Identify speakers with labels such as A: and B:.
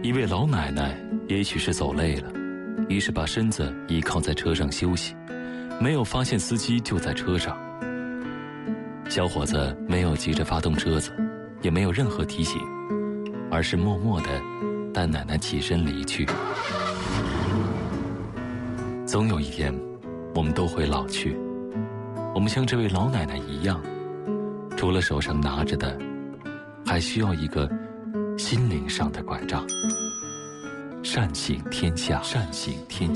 A: 一位老奶奶也许是走累了，于是把身子倚靠在车上休息，没有发现司机就在车上。小伙子没有急着发动车子，也没有任何提醒，而是默默地带奶奶起身离去。总有一天，我们都会老去，我们像这位老奶奶一样，除了手上拿着的，还需要一个心灵上的拐杖。善行天下，善行天下。